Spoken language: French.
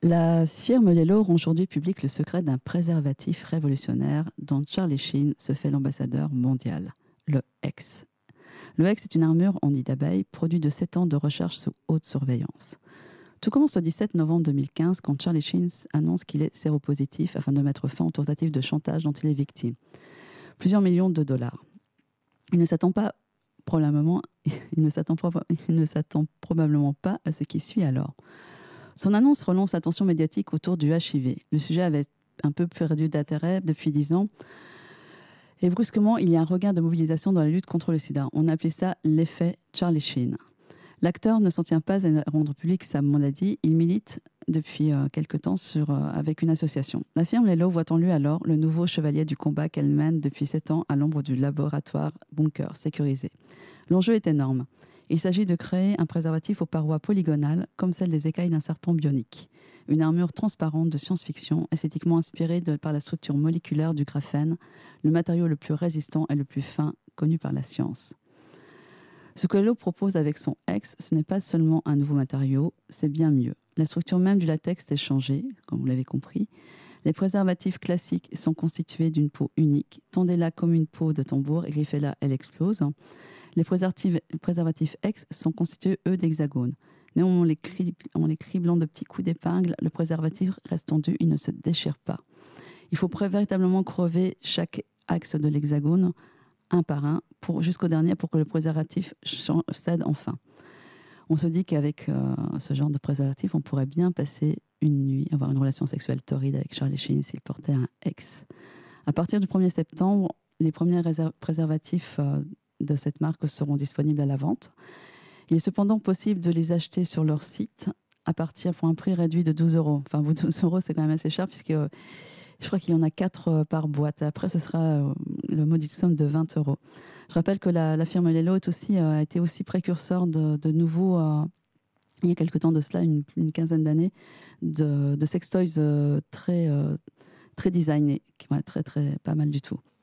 La firme Lelo rend aujourd'hui public le secret d'un préservatif révolutionnaire dont Charlie Sheen se fait l'ambassadeur mondial, le X. Le X est une armure en nid d'abeille, produit de 7 ans de recherche sous haute surveillance. Tout commence le 17 novembre 2015 quand Charlie Sheen annonce qu'il est séropositif afin de mettre fin aux tentatives de chantage dont il est victime. Plusieurs millions de dollars. Il ne s'attend pas probablement, il ne s'attend probablement pas à ce qui suit alors. Son annonce relance l'attention médiatique autour du HIV. Le sujet avait un peu perdu d'intérêt depuis 10 ans. Et brusquement, il y a un regain de mobilisation dans la lutte contre le sida. On appelait ça l'effet Charlie Sheen. L'acteur ne s'en tient pas à rendre public sa maladie. Il milite depuis quelque temps avec une association. La firme Lelo voit en lui alors le nouveau chevalier du combat qu'elle mène depuis 7 ans à l'ombre du laboratoire Bunker sécurisé. L'enjeu est énorme. Il s'agit de créer un préservatif aux parois polygonales, comme celles des écailles d'un serpent bionique. Une armure transparente de science-fiction, esthétiquement inspirée par la structure moléculaire du graphène, le matériau le plus résistant et le plus fin connu par la science. Ce que Lelo propose avec son X, ce n'est pas seulement un nouveau matériau, c'est bien mieux. La structure même du latex est changée, comme vous l'avez compris. Les préservatifs classiques sont constitués d'une peau unique. Tendez-la comme une peau de tambour et griffez-la, elle explose. Les préservatifs X sont constitués, eux, d'hexagones. Néanmoins, en les criblant de petits coups d'épingle, le préservatif reste tendu, il ne se déchire pas. Il faut véritablement crever chaque axe de l'hexagone, un par un, jusqu'au dernier, pour que le préservatif cède enfin. On se dit qu'avec ce genre de préservatif, on pourrait bien passer une nuit, avoir une relation sexuelle torride avec Charlie Sheen s'il portait un X. À partir du 1er septembre, les premiers préservatifs de cette marque seront disponibles à la vente. Il est cependant possible de les acheter sur leur site pour un prix réduit de 12 euros. Enfin, 12 euros, c'est quand même assez cher puisque je crois qu'il y en a 4 par boîte. Après, ce sera le modique somme de 20 euros. Je rappelle que la firme Lelo a été aussi précurseur de nouveaux, il y a quelque temps de cela, une quinzaine d'années, de sextoys très designés, qui vont être très, pas mal du tout.